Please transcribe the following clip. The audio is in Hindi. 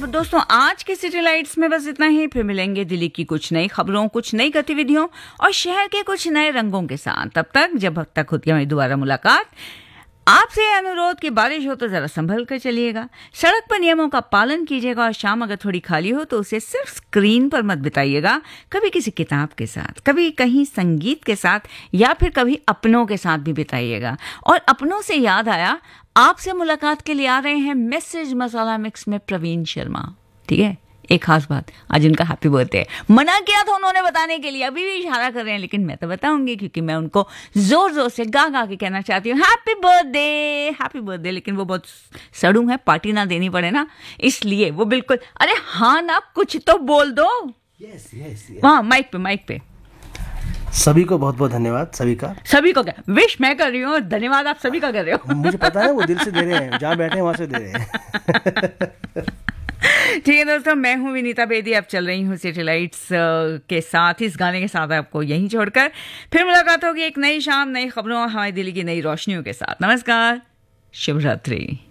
दोस्तों आज के सिटी लाइट्स में बस इतना ही। फिर मिलेंगे दिल्ली की कुछ नई खबरों, कुछ नई गतिविधियों और शहर के कुछ नए रंगों के साथ। जब तक होती है हमारी दोबारा मुलाकात, आपसे अनुरोध कि बारिश हो तो जरा संभल कर चलिएगा, सड़क पर नियमों का पालन कीजिएगा और शाम अगर थोड़ी खाली हो तो उसे सिर्फ स्क्रीन पर मत बिताइएगा, कभी किसी किताब के साथ, कभी कहीं संगीत के साथ या फिर कभी अपनों के साथ भी बिताइएगा। और अपनों से याद आया, आपसे मुलाकात के लिए आ रहे हैं मैसेज मसाला मिक्स में प्रवीण शर्मा। ठीक है, एक खास बात, आज उनका हैप्पी बर्थडे है। मना किया था उन्होंने बताने के लिए, अभी भी इशारा कर रहे हैं, लेकिन मैं तो बताऊंगी क्योंकि मैं उनको जोर जोर से गा गा के कहना चाहती हूँ हैप्पी बर्थडे, हैप्पी बर्थडे। लेकिन वो बहुत सड़ू है, पार्टी ना देनी पड़े ना, इसलिए वो बिल्कुल, अरे हाँ ना, कुछ तो बोल दो। यस यस, हाँ, माइक पे। सभी को बहुत बहुत धन्यवाद। सभी को क्या विश मैं कर रही हूँ, धन्यवाद आप सभी का कर रहे हो। मुझे पता है, वो दिल से दे रहे हैं, जहाँ बैठे हैं वहां से दे रहे हैं। ठीक है दोस्तों, मैं हूँ विनीता बेदी, अब चल रही हूँ सिटी लाइट्स के साथ, इस गाने के साथ आपको यहीं छोड़कर। फिर मुलाकात होगी एक नई शाम, नई खबरों, हमारी दिल्ली की नई रोशनियों के साथ। नमस्कार, शुभ रात्रि।